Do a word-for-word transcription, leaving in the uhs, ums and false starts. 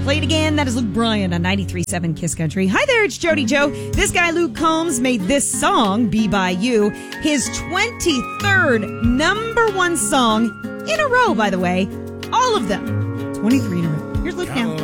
Play it again. That is Luke Bryan on ninety-three point seven Kiss Country. Hi there, it's Jody Joe. This guy, Luke Combs, made this song, Be By You, his twenty-third number one song in a row, by the way. All of them. twenty-three in a row. Here's Luke now.